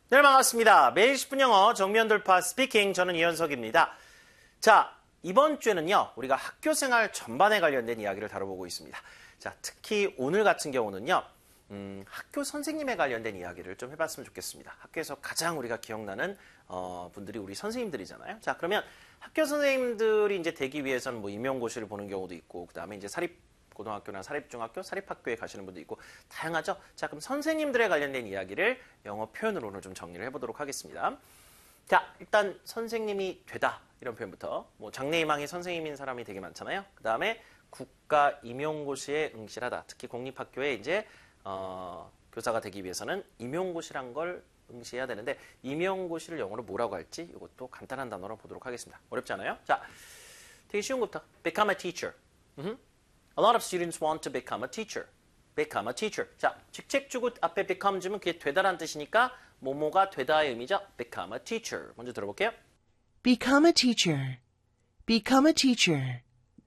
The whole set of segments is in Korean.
네, 반갑습니다. 매일 10분 영어 정면 돌파 스피킹, 저는 이현석입니다. 자, 이번 주에는요, 우리가 학교 생활 전반에 관련된 이야기를 다뤄보고 있습니다. 자, 특히 오늘 같은 경우는요, 학교 선생님에 관련된 이야기를 좀 해봤으면 좋겠습니다. 학교에서 가장 우리가 기억나는 분들이 우리 선생님들이잖아요. 자, 그러면 학교 선생님들이 이제 되기 위해서는 뭐 임용고시를 보는 경우도 있고, 그 다음에 이제 사립고등학교나 사립중학교, 사립학교에 가시는 분도 있고 다양하죠. 자, 그럼 선생님들에 관련된 이야기를 영어 표현으로 오늘 좀 정리를 해보도록 하겠습니다. 자, 일단 선생님이 되다 이런 표현부터, 뭐 장래희망이 선생님인 사람이 되게 많잖아요. 그 다음에 국가 임용고시에 응시하다. 특히 공립학교에 이제 교사가 되기 위해서는 임용고시란 걸 응시해야 되는데, 임용고시를 영어로 뭐라고 할지 이것도 간단한 단어로 보도록 하겠습니다. 어렵지 않아요? 자, 되게 쉬운 것부터. Become a teacher. A lot of students want to become a teacher. Become a teacher. 자, 직책주구 앞에 become 주면 그게 되다란 뜻이니까 뭐뭐가 되다의 의미죠. Become a teacher. 먼저 들어볼게요. Become a teacher. Become a teacher.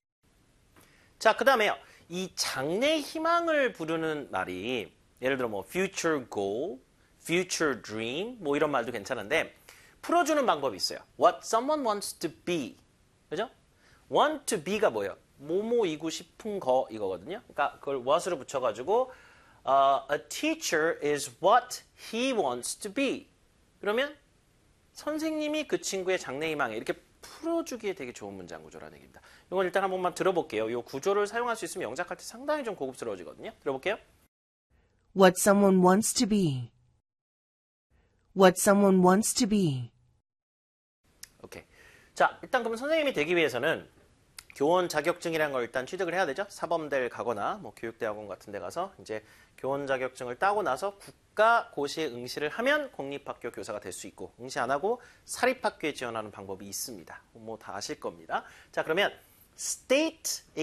자, 그 다음에요. 이 장래 희망을 부르는 말이 예를 들어 뭐 future goal, future dream 뭐 이런 말도 괜찮은데 풀어주는 방법이 있어요. What someone wants to be. 그죠? want to be가 뭐예요? 뭐뭐이고 싶은 거 이거거든요. 그러니까 그걸 what으로 붙여가지고 a teacher is what he wants to be. 그러면 선생님이 그 친구의 장래희망에 이렇게 풀어주기에 되게 좋은 문장 구조라는 얘기입니다. 이건 일단 한 번만 들어볼게요. 이 구조를 사용할 수 있으면 영작할 때 상당히 좀 고급스러워지거든요. 들어볼게요. What someone wants to be. What someone wants to be. 오케이. 자, 일단 그럼 선생님이 되기 위해서는 교원 자격증이라는 걸 일단 취득을 해야 되죠. 사범대를 가거나 뭐 교육대학원 같은 데 가서 이제 교원 자격증을 따고 나서 국가고시에 응시를 하면 공립학교 교사가 될 수 있고, 응시 안 하고 사립학교에 지원하는 방법이 있습니다. 뭐 다 아실 겁니다. 자, 그러면 state